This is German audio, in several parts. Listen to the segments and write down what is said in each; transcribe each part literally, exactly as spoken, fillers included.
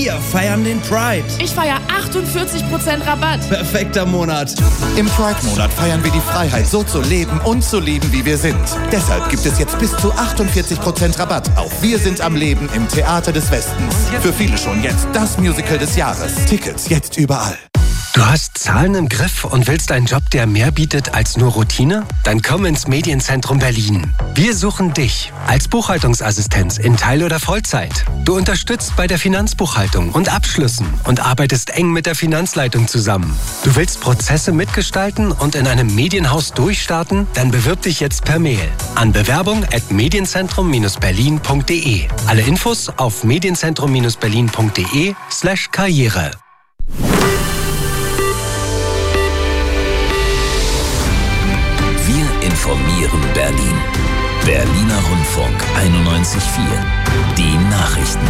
Wir feiern den Pride. Ich feiere achtundvierzig Prozent Rabatt. Perfekter Monat. Im Pride-Monat feiern wir die Freiheit, so zu leben und zu lieben, wie wir sind. Deshalb gibt es jetzt bis zu achtundvierzig Prozent Rabatt auf Wir sind am Leben im Theater des Westens. Für viele schon jetzt das Musical des Jahres. Tickets jetzt überall. Du hast Zahlen im Griff und willst einen Job, der mehr bietet als nur Routine? Dann komm ins Medienzentrum Berlin. Wir suchen dich als Buchhaltungsassistenz in Teil- oder Vollzeit. Du unterstützt bei der Finanzbuchhaltung und Abschlüssen und arbeitest eng mit der Finanzleitung zusammen. Du willst Prozesse mitgestalten und in einem Medienhaus durchstarten? Dann bewirb dich jetzt per Mail an bewerbung at medienzentrum berlin punkt de. Alle Infos auf medienzentrum berlin punkt de slash karriere. Informieren Berlin. Berliner Rundfunk einundneunzig Komma vier. Die Nachrichten.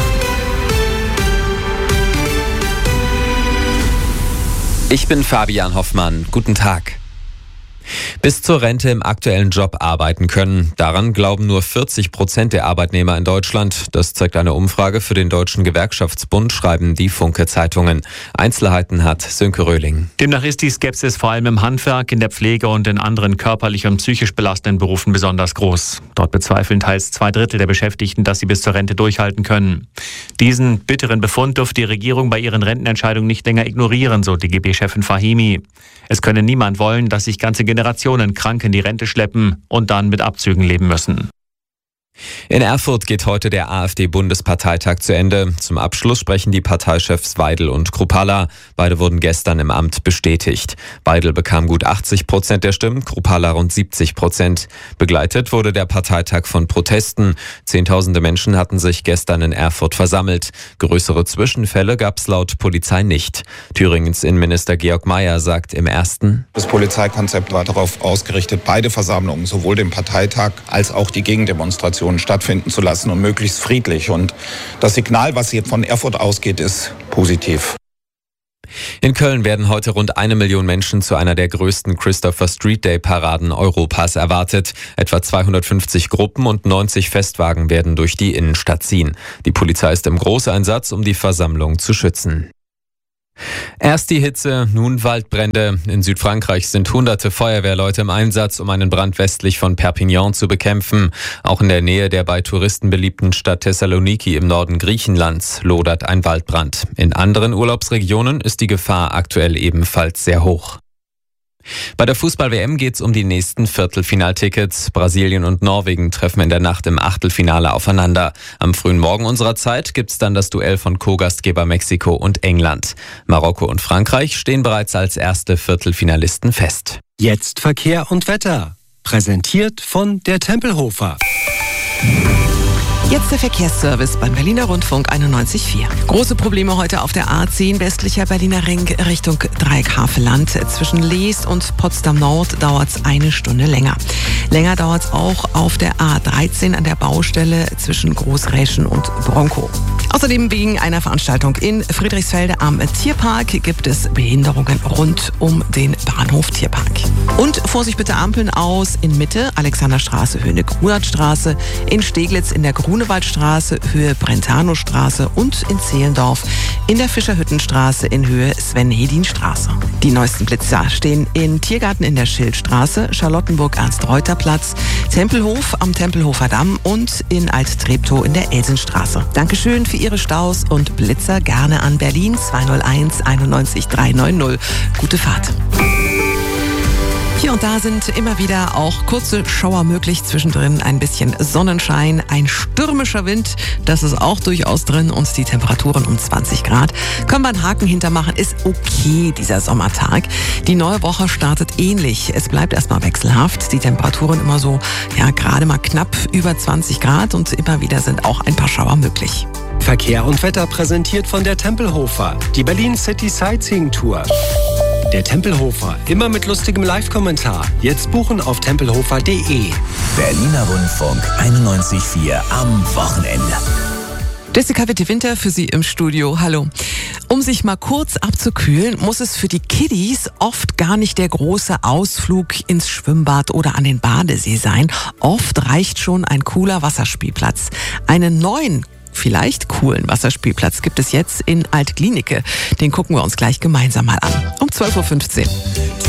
Ich bin Fabian Hoffmann. Guten Tag. Bis zur Rente im aktuellen Job arbeiten können. Daran glauben nur vierzig Prozent der Arbeitnehmer in Deutschland. Das zeigt eine Umfrage für den Deutschen Gewerkschaftsbund, schreiben die Funke-Zeitungen. Einzelheiten hat Sönke Röhling. Demnach ist die Skepsis vor allem im Handwerk, in der Pflege und in anderen körperlich und psychisch belastenden Berufen besonders groß. Dort bezweifeln teils zwei Drittel der Beschäftigten, dass sie bis zur Rente durchhalten können. Diesen bitteren Befund dürfte die Regierung bei ihren Rentenentscheidungen nicht länger ignorieren, so D G B-Chefin Fahimi. Es könne niemand wollen, dass sich ganze Generationen krank in die Rente schleppen und dann mit Abzügen leben müssen. In Erfurt geht heute der AfD-Bundesparteitag zu Ende. Zum Abschluss sprechen die Parteichefs Weidel und Kruppalla. Beide wurden gestern im Amt bestätigt. Weidel bekam gut achtzig Prozent der Stimmen, Kruppalla rund siebzig Prozent. Begleitet wurde der Parteitag von Protesten. Zehntausende Menschen hatten sich gestern in Erfurt versammelt. Größere Zwischenfälle gab es laut Polizei nicht. Thüringens Innenminister Georg Mayer sagt im ersten: Das Polizeikonzept war darauf ausgerichtet, beide Versammlungen, sowohl den Parteitag als auch die Gegendemonstration stattfinden zu lassen und möglichst friedlich. Und das Signal, was jetzt von Erfurt ausgeht, ist positiv. In Köln werden heute rund eine Million Menschen zu einer der größten Christopher Street Day Paraden Europas erwartet. Etwa zweihundertfünfzig Gruppen und neunzig Festwagen werden durch die Innenstadt ziehen. Die Polizei ist im Großeinsatz, um die Versammlung zu schützen. Erst die Hitze, nun Waldbrände. In Südfrankreich sind hunderte Feuerwehrleute im Einsatz, um einen Brand westlich von Perpignan zu bekämpfen. Auch in der Nähe der bei Touristen beliebten Stadt Thessaloniki im Norden Griechenlands lodert ein Waldbrand. In anderen Urlaubsregionen ist die Gefahr aktuell ebenfalls sehr hoch. Bei der Fußball-W M geht's um die nächsten Viertelfinaltickets. Brasilien und Norwegen treffen in der Nacht im Achtelfinale aufeinander. Am frühen Morgen unserer Zeit gibt's dann das Duell von Co-Gastgeber Mexiko und England. Marokko und Frankreich stehen bereits als erste Viertelfinalisten fest. Jetzt Verkehr und Wetter. Präsentiert von der Tempelhofer. Jetzt der Verkehrsservice beim Berliner Rundfunk einundneunzig Komma vier. Große Probleme heute auf der A zehn, westlicher Berliner Ring Richtung Dreieck Havelland. Zwischen Leest und Potsdam Nord dauert es eine Stunde länger. Länger dauert es auch auf der A dreizehn an der Baustelle zwischen Großräschen und Bronkow. Außerdem wegen einer Veranstaltung in Friedrichsfelde am Tierpark gibt es Behinderungen rund um den Bahnhof Tierpark. Und Vorsicht bitte Ampeln aus in Mitte, Alexanderstraße, Höhe Grunewaldstraße, in Steglitz in der Grunewaldstraße, Höhe Brentanostraße und in Zehlendorf in der Fischerhüttenstraße in Höhe Sven-Hedin-Straße. Die neuesten Blitzer stehen in Tiergarten in der Schildstraße, Charlottenburg-Ernst-Reuter-Platz, Tempelhof am Tempelhofer Damm und in Alt-Treptow in der Elsenstraße. Dankeschön für Ihre Staus und Blitzer gerne an Berlin zweihunderteins einundneunzig dreihundertneunzig. Gute Fahrt. Hier und da sind immer wieder auch kurze Schauer möglich, zwischendrin ein bisschen Sonnenschein, ein stürmischer Wind, das ist auch durchaus drin und die Temperaturen um zwanzig Grad. Können wir einen Haken hintermachen, ist okay dieser Sommertag. Die neue Woche startet ähnlich, es bleibt erstmal wechselhaft, die Temperaturen immer so, ja gerade mal knapp über zwanzig Grad und immer wieder sind auch ein paar Schauer möglich. Verkehr und Wetter präsentiert von der Tempelhofer, die Berlin City Sightseeing Tour. Der Tempelhofer, immer mit lustigem Live-Kommentar. Jetzt buchen auf tempelhofer punkt de. Berliner Rundfunk einundneunzig Komma vier am Wochenende. Jessica Witte-Winter für Sie im Studio. Hallo. Um sich mal kurz abzukühlen, muss es für die Kiddies oft gar nicht der große Ausflug ins Schwimmbad oder an den Badesee sein. Oft reicht schon ein cooler Wasserspielplatz. Einen neuen vielleicht coolen Wasserspielplatz gibt es jetzt in Alt-Glienicke. Den gucken wir uns gleich gemeinsam mal an. Um zwölf Uhr fünfzehn.